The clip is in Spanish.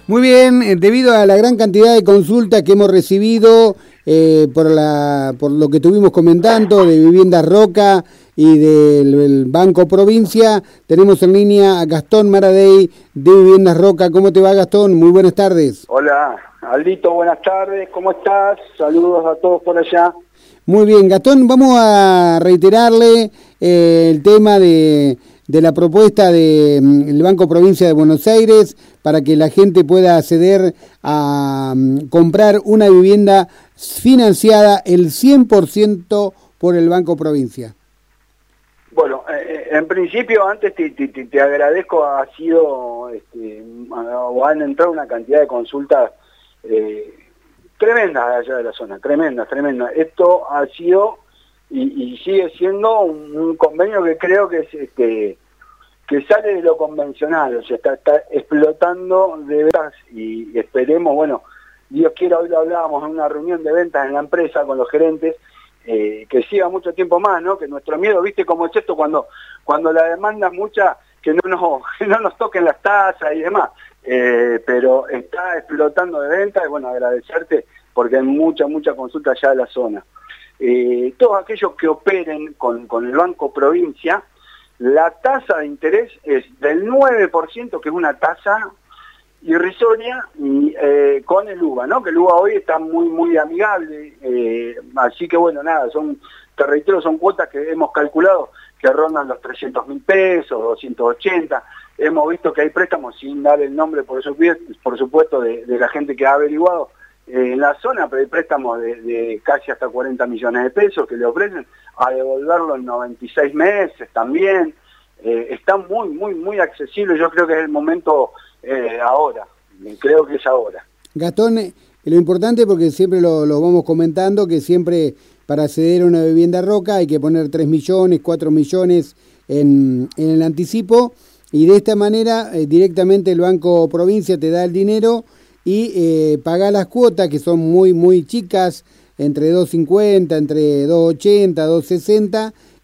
Muy bien, debido a la gran cantidad de consultas que hemos recibido por lo que estuvimos comentando de Viviendas Roca y del Banco Provincia, tenemos en línea a Gastón Maradei de Viviendas Roca. ¿Cómo te va, Gastón? Muy buenas tardes. Hola, Aldito, buenas tardes, ¿cómo estás? Saludos a todos por allá. Muy bien, Gastón, vamos a reiterarle el tema de la propuesta del Banco Provincia de Buenos Aires para que la gente pueda acceder a comprar una vivienda financiada el 100% por el Banco Provincia. Bueno, en principio antes te agradezco, ha sido, o han entrado una cantidad de consultas tremendas allá de la zona, tremendas. Esto ha sido y sigue siendo un convenio que creo que es que sale de lo convencional, o sea, está explotando de ventas y esperemos, bueno, Dios quiera, hoy lo hablábamos en una reunión de ventas en la empresa con los gerentes, que siga mucho tiempo más, ¿no? Que nuestro miedo, ¿viste cómo es esto? Cuando la demanda es mucha, que no nos toquen las tasas y demás, pero está explotando de ventas y bueno, agradecerte porque hay mucha consulta allá de la zona. Todos aquellos que operen con el Banco Provincia, la tasa de interés es del 9%, que es una tasa irrisoria, y con el UVA, ¿no? Que el UVA hoy está muy amigable, así que bueno, nada, te reitero, son cuotas que hemos calculado que rondan los 300.000 pesos, 280, hemos visto que hay préstamos, sin dar el nombre por supuesto de la gente que ha averiguado, en la zona, pero hay préstamos de casi hasta 40 millones de pesos que le ofrecen a devolverlo en 96 meses también. Está muy accesible. Yo creo que es el momento ahora. Creo que es ahora. Gastón, lo importante, porque siempre lo vamos comentando, que siempre para acceder a una vivienda Roca hay que poner 3 millones, 4 millones en el anticipo, y de esta manera directamente el Banco Provincia te da el dinero y paga las cuotas, que son muy chicas, entre 2.50, entre 2.80, 2.60,